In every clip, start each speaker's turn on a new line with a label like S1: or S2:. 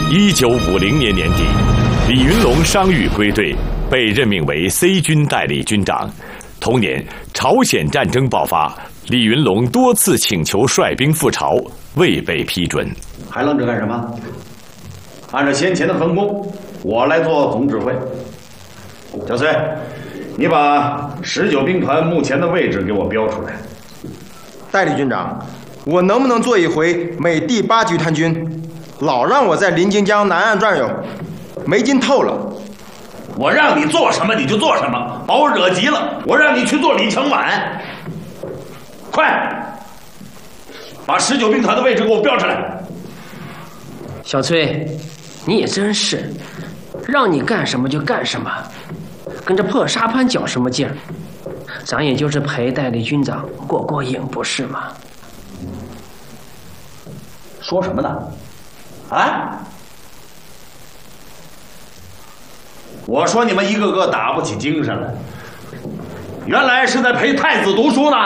S1: 1950年年底，李云龙伤愈归队，被任命为 C 军代理军长。同年，朝鲜战争爆发，李云龙多次请求率兵赴朝，未被批准。
S2: 还愣着干什么？按照先前的分工，我来做总指挥。小崔，你把19兵团目前的位置给我标出来。
S3: 代理军长，我能不能做一回美第8集团军？老让我在临津江南岸转悠，没劲透了。
S2: 我让你做什么你就做什么，把我惹急了，我让你去做李承晚。快，把19兵团的位置给我标出来。
S4: 小崔，你也真是，让你干什么就干什么，跟这破沙盘搅什么劲儿？咱也就是陪代理军长过过瘾，不是吗？
S2: 说什么呢？啊？我说你们一个个打不起精神来，原来是在陪太子读书呢。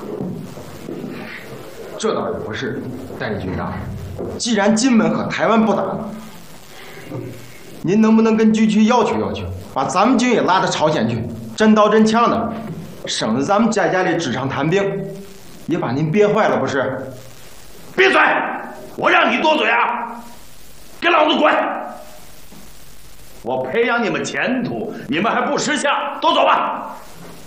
S3: 这倒也不是，代理军长，既然金门和台湾不打了，您能不能跟军区要求要求，把咱们军也拉到朝鲜去，真刀真枪的，省得咱们在家里纸上谈兵，也把您憋坏了不是？
S2: 闭嘴！我让你多嘴啊！给老子滚！我培养你们前途，你们还不识相，都走吧。